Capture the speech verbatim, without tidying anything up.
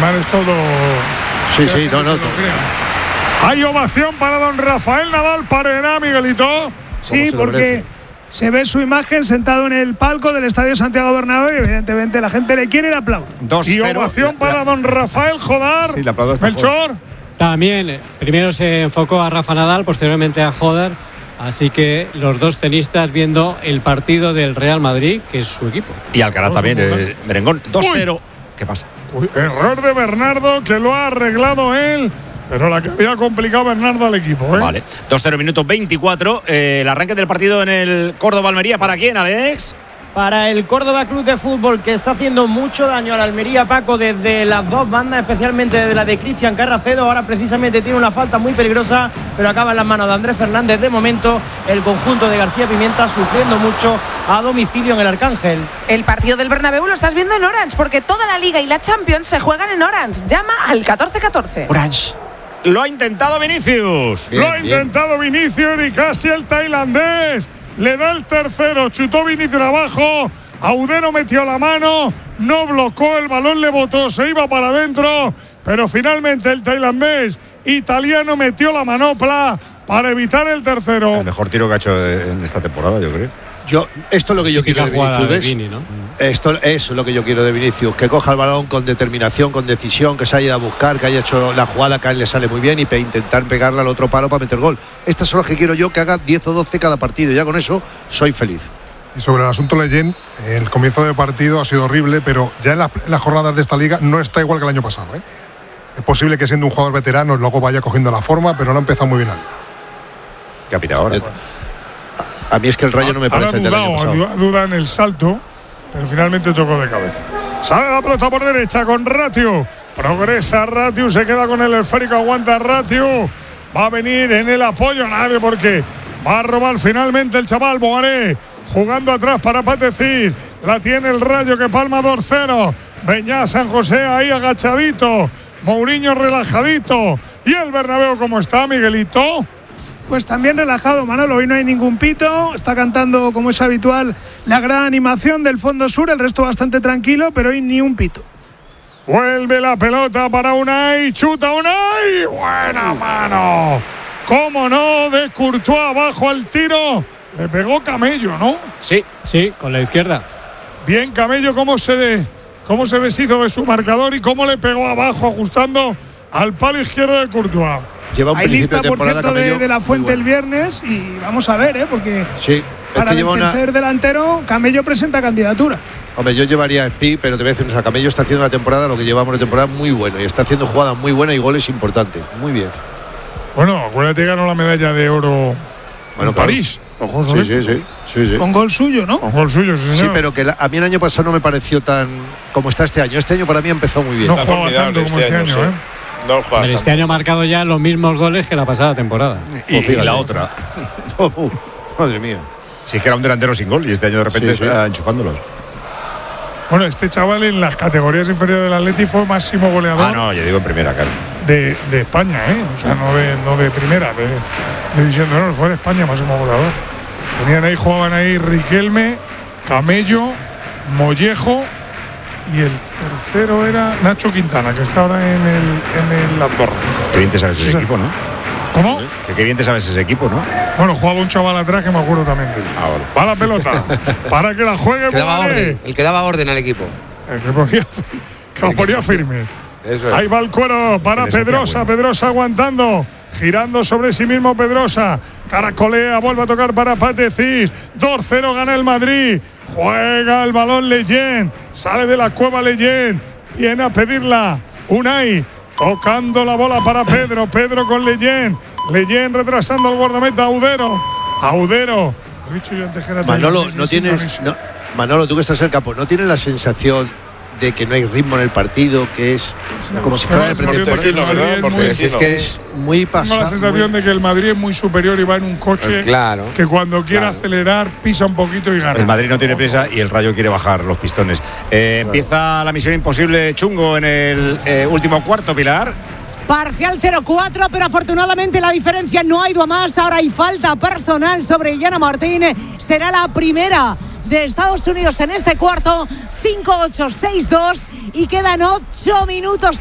Además es todo... Sí, sí, no, no. Hay ovación para don Rafael Nadal Parera, Miguelito. Sí, se porque se ve su imagen sentado en el palco del Estadio Santiago Bernabéu y evidentemente la gente le quiere y le aplaude. Y ovación la, la, para don Rafael Jodar. Sí, le aplaudo hasta Melchor. También, primero se enfocó a Rafa Nadal, posteriormente a Jodar. Así que los dos tenistas viendo el partido del Real Madrid, que es su equipo. Y Alcaraz también, eh, merengón. dos cero. ¿Qué pasa? Uy, error de Bernardo, que lo ha arreglado él. Pero la que había complicado Bernardo al equipo, ¿eh? Vale. dos cero, minuto veinticuatro. Eh, el arranque del partido en el Córdoba-Almería. ¿Para quién, Alex? Para el Córdoba Club de Fútbol, que está haciendo mucho daño al Almería, Paco, desde las dos bandas, especialmente desde la de Cristian Carracedo. Ahora precisamente tiene una falta muy peligrosa, pero acaba en las manos de Andrés Fernández. De momento, el conjunto de García Pimienta sufriendo mucho a domicilio en el Arcángel. El partido del Bernabéu lo estás viendo en Orange, porque toda la Liga y la Champions se juegan en Orange. Llama al catorce catorce. Orange. Lo ha intentado Vinicius. Bien, lo ha bien. intentado Vinicius y casi el tailandés. Le da el tercero, chutó Vinicius abajo. Audero metió la mano, no blocó, el balón le botó, se iba para adentro. Pero finalmente el tailandés italiano metió la manopla para evitar el tercero. El mejor tiro que ha hecho en esta temporada, yo creo. Yo, esto es lo que yo quiero de Vinicius, de Vini, ¿no? Esto es lo que yo quiero de Vinicius, que coja el balón con determinación, con decisión, que se haya ido a buscar, que haya hecho la jugada que a él le sale muy bien y pe intentar pegarle al otro palo para meter gol. Estas son las que quiero yo, que haga diez o doce cada partido, ya con eso soy feliz. Y sobre el asunto Leyen, el comienzo de partido ha sido horrible, pero ya en las, en las jornadas de esta liga no está igual que el año pasado, ¿eh? Es posible que siendo un jugador veterano luego vaya cogiendo la forma, pero no ha empezado muy bien. ¿Qué ha pitado ahora? A mí es que el Rayo no me parece del año pasado. Duda en el salto, pero finalmente tocó de cabeza. Sale la pelota por derecha con Ratiu. Progresa Ratiu, se queda con el esférico, aguanta Ratiu. Va a venir en el apoyo nadie porque va a robar finalmente el chaval Bogaré. Jugando atrás para Patecir. La tiene el Rayo que palma dos cero. Beñá San José ahí agachadito. Mourinho relajadito. Y el Bernabéu, ¿cómo está, Miguelito? Pues también relajado, Manolo, hoy no hay ningún pito, está cantando como es habitual la gran animación del fondo sur, el resto bastante tranquilo, pero hoy ni un pito. Vuelve la pelota para Unai, chuta Unai, buena mano, cómo no, de Courtois abajo al tiro, le pegó Camello, ¿no? Sí, sí, con la izquierda. Bien Camello, cómo se, de, cómo se deshizo de su marcador y cómo le pegó abajo ajustando al palo izquierdo de Courtois. Lleva un Hay lista, de por cierto, Camello, de, de la Fuente el viernes y vamos a ver, ¿eh? Porque sí, para es que el tercer una... delantero, Camello presenta candidatura. Hombre, yo llevaría a Spi, pero te voy a decir, o sea, Camello está haciendo una temporada, lo que llevamos de temporada, muy bueno y está haciendo jugadas muy buenas y goles importantes, muy bien. Bueno, acuérdate que ganó la medalla de oro bueno, en París. Ojo, sí, sí, sí, sí, sí. Con gol suyo, ¿no? Con gol suyo, sí, señor. Sí, pero que la, a mí el año pasado no me pareció tan como está este año. Este año para mí empezó muy bien. No jugaba tanto como este año, año ¿eh? No juega Pero este año ha marcado ya los mismos goles que la pasada temporada. Y, y la otra. oh, uh, madre mía. Si es que era un delantero sin gol y este año de repente sí, está sí. enchufándolos. Bueno, este chaval en las categorías inferiores del Atleti fue máximo goleador. Ah, no, yo digo en primera, claro. De, de España, ¿eh? O sea, no de, no de primera, de, de división de honor, fue de España máximo goleador. Tenían ahí, jugaban ahí Riquelme, Camello, Mollejo. Y el tercero era Nacho Quintana, que está ahora en el, en el Andorra. Qué bien te sabes ese sí, equipo, ¿no? ¿Cómo? Que qué bien te sabes ese equipo, ¿no? Bueno, jugaba un chaval atrás que me acuerdo también de él. Ah, vale. Va la pelota para que la juegue el que, daba orden, el que daba orden al equipo. El que ponía, que lo ponía firme. Eso es. Ahí va el cuero para Pedrosa, bueno. Pedrosa aguantando. Girando sobre sí mismo Pedrosa. Caracolea, vuelve a tocar para Patecís. dos cero gana el Madrid. Juega el balón Leyen. Sale de la cueva Leyen. Viene a pedirla Unai. Tocando la bola para Pedro. Pedro con Leyen. Leyen retrasando al guardameta Audero. Audero. He dicho yo antes que era Manolo, no tienes. No, Manolo, tú que estás en el campo, ¿no tienes la sensación de que no hay ritmo en el partido, que es no, como si fuera de pretemporada? Porque es, es que es muy pasado. Tengo la sensación muy... de que el Madrid es muy superior y va en un coche claro, que cuando quiere claro. acelerar pisa un poquito y gana. El Madrid no tiene prisa y el Rayo quiere bajar los pistones. Eh, claro. Empieza la misión imposible chungo en el eh, último cuarto, Pilar. Parcial cero cuatro, pero afortunadamente la diferencia no ha ido a más. Ahora hay falta personal sobre Yana Martín. Será la primera de Estados Unidos en este cuarto. Cinco ocho seis dos y quedan ocho minutos.